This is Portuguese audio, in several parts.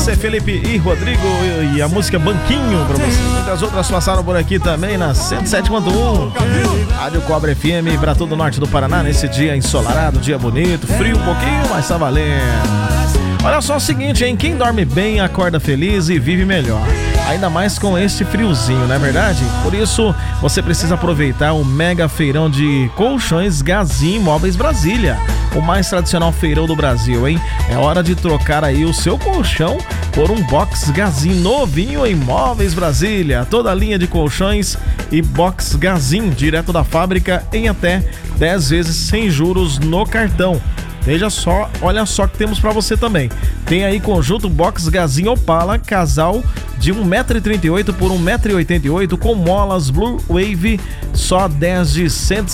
você, Felipe e Rodrigo, e a música Banquinho pra você. Muitas outras passaram por aqui também na 107.1 Rádio Cobra FM pra todo o norte do Paraná, nesse dia ensolarado, dia bonito, frio um pouquinho, mas tá valendo. Olha só o seguinte, hein? Quem dorme bem acorda feliz e vive melhor. Ainda mais com este friozinho, não é verdade? Por isso, você precisa aproveitar o mega feirão de colchões Gazin Móveis Brasília. O mais tradicional feirão do Brasil, hein? É hora de trocar aí o seu colchão por um box Gazin novinho em Móveis Brasília. Toda a linha de colchões e box Gazin direto da fábrica em até 10 vezes sem juros no cartão. Veja só, olha só que temos pra você também. Tem aí conjunto box Gazin Opala, casal de 1,38m por 1,88m com molas Blue Wave, só 10 de R$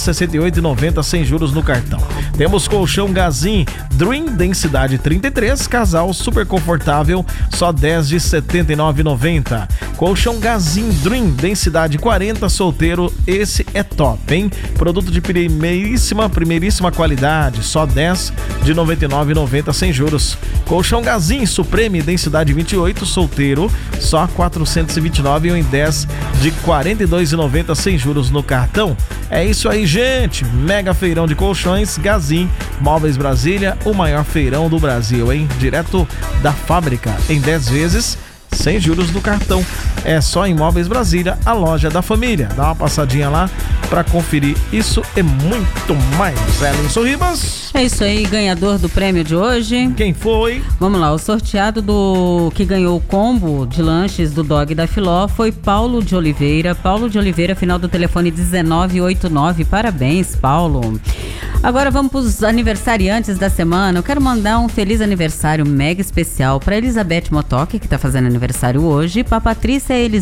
168,90 sem juros no cartão. Temos colchão Gazin Dream densidade 33, casal super confortável, só 10 de R$ 79,90. Colchão Gazin Dream densidade 40, solteiro, esse é top, hein? Produto de primeiríssima qualidade, só 10 de R$ 99,90 sem juros. Colchão Gazin Supreme densidade 28, solteiro, só 429 ou em 10 de R$ 42,90 sem juros no cartão. É isso aí, gente. Mega feirão de colchões Gazin Móveis Brasília, o maior feirão do Brasil, hein? Direto da fábrica, em 10 vezes sem juros do cartão. É só em Móveis Brasília, a loja da família. Dá uma passadinha lá pra conferir isso e muito mais. Elenson Ribas. É isso aí, ganhador do prêmio de hoje. Quem foi? Vamos lá, o sorteado do que ganhou o combo de lanches do Dog da Filó foi Paulo de Oliveira. Paulo de Oliveira, final do telefone 1989. Parabéns, Paulo. Agora vamos para os aniversariantes da semana. Eu quero mandar um feliz aniversário mega especial para Elizabeth Motoque, que está fazendo aniversário hoje, para Patrícia